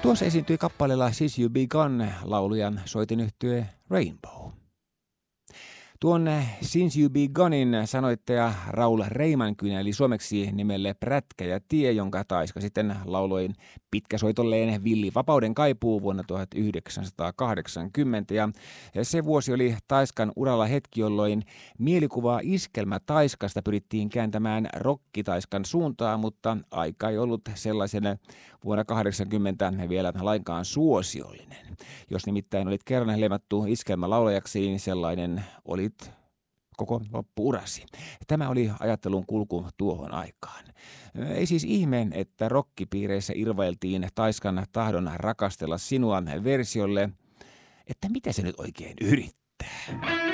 Tuossa esiintyi kappaleella Since You Begun laulujan soitinyhtye Rainbow. Tuon Since You Begunin sanoittaja Raul Reimankynä eli suomeksi nimelle Prätkä ja tie, jonka Taiska sitten lauloi pitkäsoitolleen Villi Vapauden kaipuu vuonna 1980. Ja se vuosi oli Taiskan uralla hetki, jolloin mielikuvaa iskelmä Taiskasta pyrittiin kääntämään rokkitaiskan suuntaan, mutta aika ei ollut sellaisen vuonna 1980 vielä lainkaan suosiollinen. Jos nimittäin olit kerran leimattu iskelmälaulajaksi, niin sellainen olit koko loppuurasi. Tämä oli ajattelun kulku tuohon aikaan. Ei siis ihme, että rokkipiireissä irvailtiin Taiskan tahdon rakastella sinua versiolle, että mitä se nyt oikein yrittää.